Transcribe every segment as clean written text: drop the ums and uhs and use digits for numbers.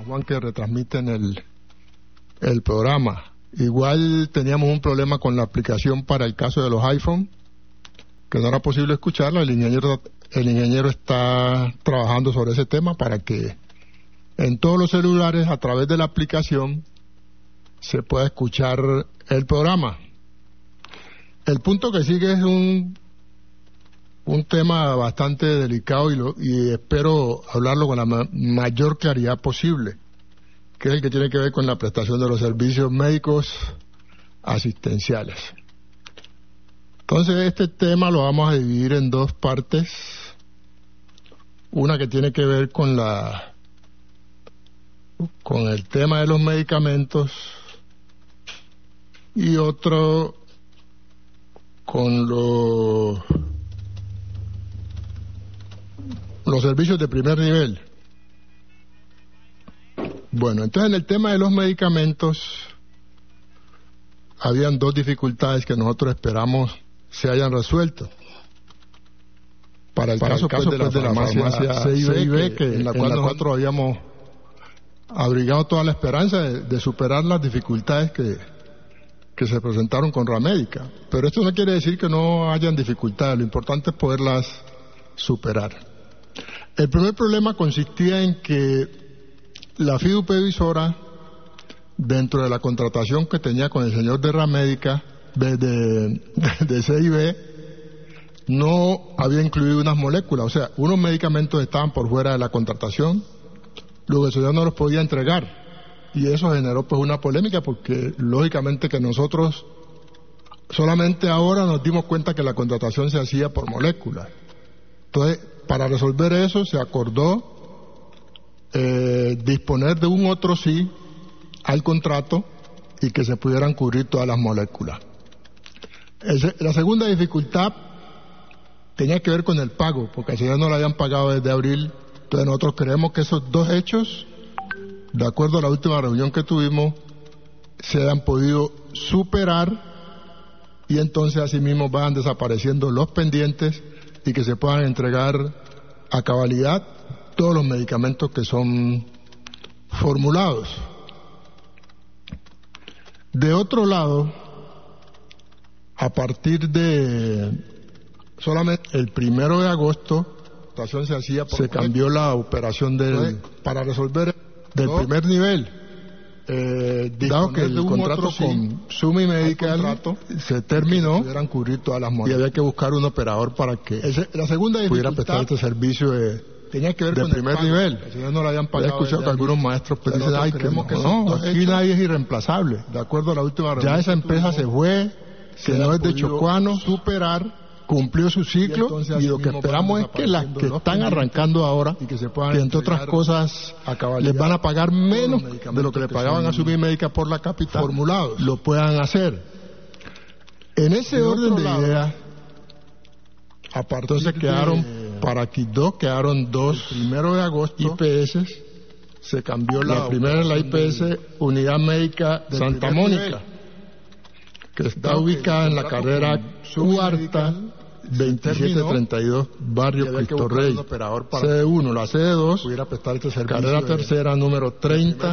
Juan, que retransmiten el programa. Igual teníamos un problema con la aplicación para el caso de los iPhone, que no era posible escucharla. El ingeniero está trabajando sobre ese tema para que en todos los celulares, a través de la aplicación, se pueda escuchar el programa. El punto que sigue es un tema bastante delicado y espero hablarlo con la mayor claridad posible, que es el que tiene que ver con la prestación de los servicios médicos asistenciales. Entonces, este tema lo vamos a dividir en dos partes. Una que tiene que ver con el tema de los medicamentos y otro con los servicios de primer nivel. Bueno, entonces en el tema de los medicamentos habían dos dificultades que nosotros esperamos se hayan resuelto. Para el caso de la farmacia CIB, en la cual nosotros habíamos abrigado toda la esperanza de superar las dificultades que se presentaron con Ramédica. Pero esto no quiere decir que no hayan dificultades, lo importante es poderlas superar. El primer problema consistía en que la fiduprevisora, dentro de la contratación que tenía con el señor de Ramédica, de CIB, no había incluido unas moléculas, o sea, unos medicamentos estaban por fuera de la contratación, luego el señor no los podía entregar, y eso generó pues una polémica, porque lógicamente que nosotros solamente ahora nos dimos cuenta que la contratación se hacía por moléculas. Entonces, para resolver eso se acordó disponer de un otro sí al contrato y que se pudieran cubrir todas las moléculas. La segunda dificultad tenía que ver con el pago, porque al señor no lo habían pagado desde abril. Entonces nosotros creemos que esos dos hechos, de acuerdo a la última reunión que tuvimos, se hayan podido superar y entonces asimismo van desapareciendo los pendientes y que se puedan entregar a cabalidad todos los medicamentos que son formulados. De otro lado, a partir de solamente el 1 de agosto, se cambió la operación para resolver del primer nivel. Dado que el contrato con Sumi Medical se terminó y había que buscar un operador para que la segunda pudiera prestar este servicio tenía que ver con primer nivel. No lo habían pagado. He escuchado que algunos maestros pues dicen, ay, que no, aquí nadie es irreemplazable. De acuerdo a la última reunión, ya esa empresa se fue, que no es de Chocuano, cumplió su ciclo, y lo que esperamos es que las que están arrancando ahora, que entre otras cosas les van a pagar menos de lo que le pagaban a Sumi Médica por la capital, formulados, lo puedan hacer. En ese orden de ideas, entonces para Quibdó quedaron dos, el 1 de agosto, IPS, se cambió la primera, la IPS Unidad Médica de Santa Mónica, que está ubicada en la carrera Cuarta 2732, barrio Cristo Rey, sede 1, la sede 2, carrera tercera, número 30,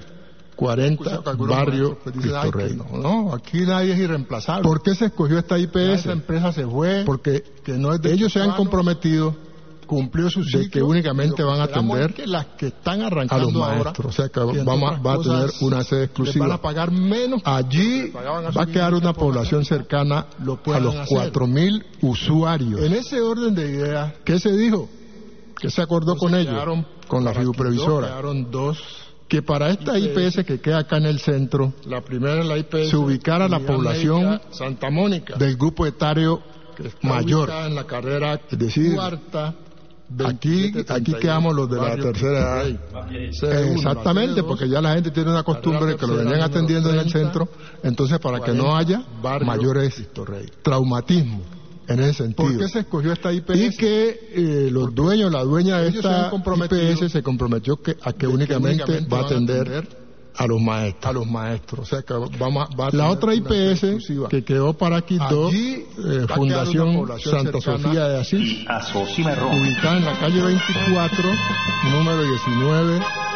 40, barrio Cristo Rey. No, aquí nadie es irreemplazable. ¿Por qué se escogió esta IPS? Esa empresa se fue porque ellos se han comprometido, cumplió su ciclo, de que únicamente van a atender que las que están arrancando a los maestros, ahora, o sea que va a tener una sede exclusiva. Van a pagar menos. Allí va a quedar una población cercana a los 4.000 usuarios. En ese orden de ideas, ¿qué se dijo? ¿Qué se acordó con ellos? Con la fiduprevisora. Quedaron dos. Que para esta IPS que queda acá en el centro, la primera es la IPS, se ubicara la población Santa Mónica del grupo etario mayor, en la carrera, es decir, Cuarta. Aquí quedamos los de la tercera edad. Exactamente, porque ya la gente tiene una costumbre de que lo venían atendiendo en el centro, entonces para que no haya mayores traumatismo en ese sentido. ¿Por qué se escogió esta IPS? Y que los dueños, la dueña de esta IPS se comprometió a que únicamente va a atender a los maestros. O sea que la otra IPS que quedó para Quibdó, Fundación Santa Sofía de Asís, ubicada en la calle 24, número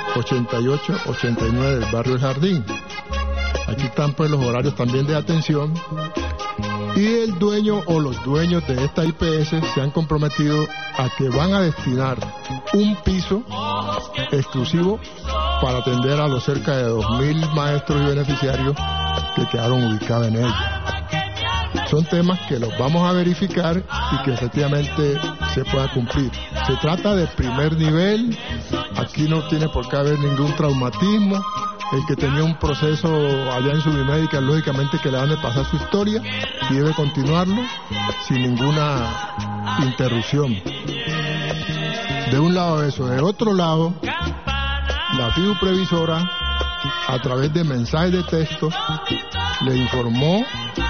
88, 89 del barrio El Jardín. Aquí están pues los horarios también de atención. Y el dueño o los dueños de esta IPS se han comprometido a que van a destinar un piso exclusivo para atender a los cerca de 2.000 maestros y beneficiarios que quedaron ubicados en ella. Son temas que los vamos a verificar y que efectivamente se pueda cumplir. Se trata de primer nivel, aquí no tiene por qué haber ningún traumatismo. El que tenía un proceso allá en Subimédica, lógicamente que le van a pasar su historia y debe continuarlo sin ninguna interrupción. De un lado eso. De otro lado, la FIU previsora, a través de mensajes de texto, le informó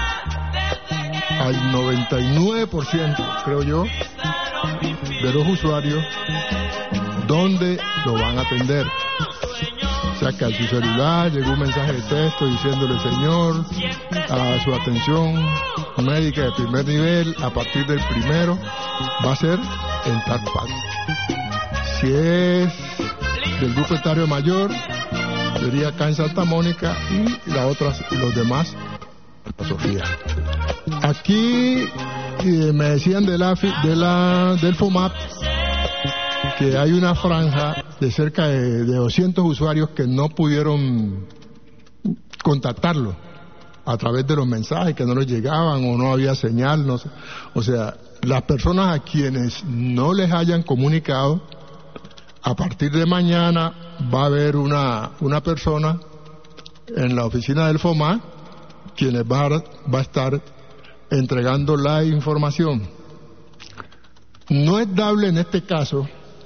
al 99%, creo yo, de los usuarios dónde lo van a atender. O sea que a su celular llegó un mensaje de texto diciéndole: señor, a su atención médica de primer nivel, a partir del 1 va a ser en tal parte. Si es del grupo etario mayor, sería acá en Santa Mónica, y los demás en Sofía. Aquí me decían del FOMAP que hay una franja de cerca de 200 usuarios que no pudieron contactarlo a través de los mensajes, que no les llegaban o no había señal, no sé. O sea, las personas a quienes no les hayan comunicado, a partir de mañana va a haber una persona en la oficina del FOMAP quienes va a estar entregando la información. No es dable en este caso,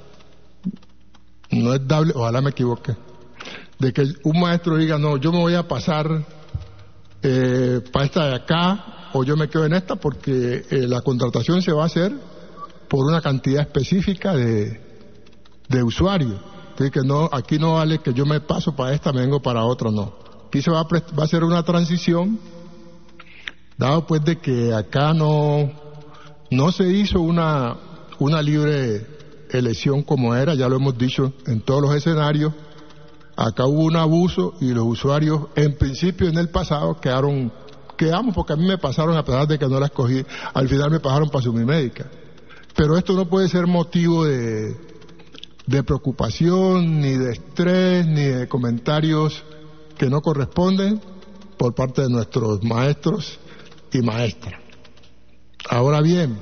ojalá me equivoque, de que un maestro diga: no, yo me voy a pasar para esta de acá, o yo me quedo en esta, porque la contratación se va a hacer por una cantidad específica de usuarios. Entonces, que no, aquí no vale que yo me paso para esta, me vengo para otra, no. Aquí se va a hacer una transición, dado pues de que acá no se hizo una libre elección como era, ya lo hemos dicho en todos los escenarios. Acá hubo un abuso y los usuarios, en principio en el pasado, quedamos porque a mí me pasaron, a pesar de que no la escogí, al final me pasaron para Subimédica. Pero esto no puede ser motivo de preocupación, ni de estrés, ni de comentarios que no corresponden por parte de nuestros maestros y maestras. Ahora bien,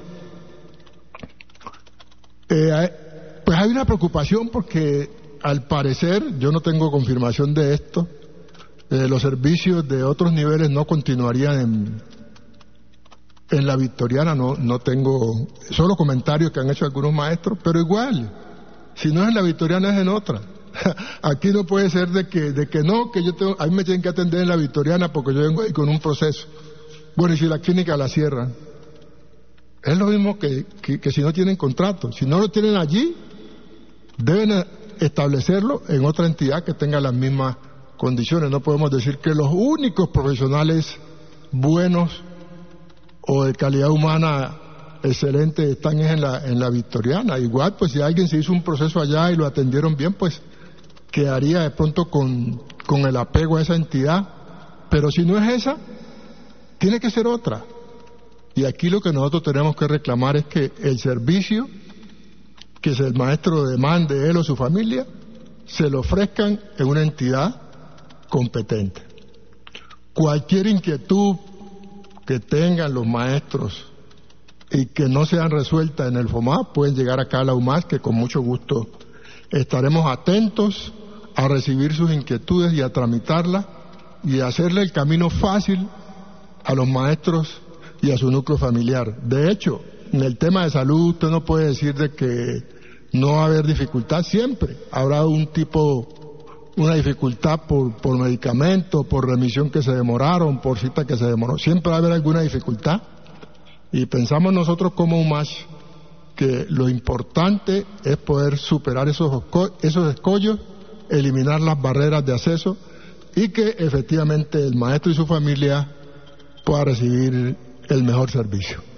pues hay una preocupación porque al parecer, yo no tengo confirmación de esto, los servicios de otros niveles no continuarían en la Victoriana, no tengo, solo comentarios que han hecho algunos maestros, pero igual, si no es en la Victoriana es en otra. Aquí no puede ser de que a mí me tienen que atender en la Victoriana porque yo vengo ahí con un proceso. Bueno, y si la clínica la cierran, es lo mismo que si no tienen contrato. Si no lo tienen allí, deben establecerlo en otra entidad que tenga las mismas condiciones. No podemos decir que los únicos profesionales buenos o de calidad humana excelente están en la Victoriana. Igual, pues si alguien se hizo un proceso allá y lo atendieron bien, pues quedaría de pronto con el apego a esa entidad. Pero si no es esa, tiene que ser otra. Y aquí lo que nosotros tenemos que reclamar es que el servicio que el maestro demande, él o su familia, se lo ofrezcan en una entidad competente. Cualquier inquietud que tengan los maestros y que no sean resueltas en el FOMAP, pueden llegar acá a la UMAS, que con mucho gusto estaremos atentos a recibir sus inquietudes y a tramitarlas y a hacerle el camino fácil a los maestros y a su núcleo familiar. De hecho, en el tema de salud usted no puede decir de que no va a haber dificultad, siempre habrá una dificultad por medicamento, por remisión que se demoraron, por cita que se demoró, siempre va a haber alguna dificultad. Y pensamos nosotros como UMAS que lo importante es poder superar esos escollos, eliminar las barreras de acceso y que efectivamente el maestro y su familia pueda recibir el mejor servicio.